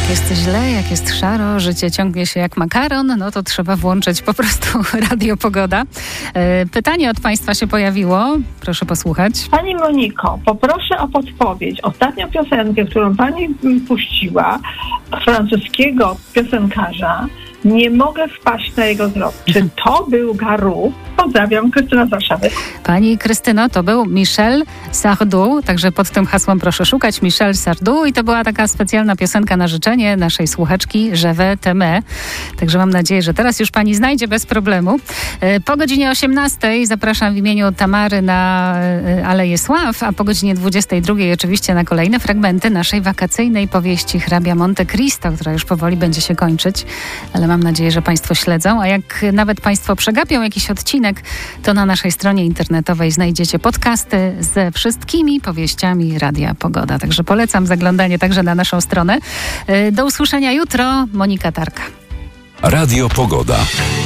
Jak jest źle, jak jest szaro, życie ciągnie się jak makaron, no to trzeba włączyć po prostu Radio Pogoda. Pytanie od Państwa się pojawiło. Proszę posłuchać. Pani Moniko, poproszę o podpowiedź. Ostatnią piosenkę, którą Pani puściła, francuskiego piosenkarza, nie mogę wpaść na jego wzrok. Czy to był Garu? Pozdrawiam, Krystyna z Warszawy. Pani Krystyno, to był Michel Sardou, także pod tym hasłem proszę szukać Michel Sardou i to była taka specjalna piosenka na życzenie naszej słuchaczki Je vais t'aimer. Także mam nadzieję, że teraz już Pani znajdzie bez problemu. Po godzinie 18 zapraszam w imieniu Tamary na Aleję Sław, a po godzinie 22 oczywiście na kolejne fragmenty naszej wakacyjnej powieści Hrabia Monte Cristo, która już powoli będzie się kończyć, ale mam nadzieję, że Państwo śledzą, a jak nawet Państwo przegapią jakiś odcinek, to na naszej stronie internetowej znajdziecie podcasty ze wszystkimi powieściami Radia Pogoda. Także polecam zaglądanie także na naszą stronę. Do usłyszenia jutro. Monika Tarka. Radio Pogoda.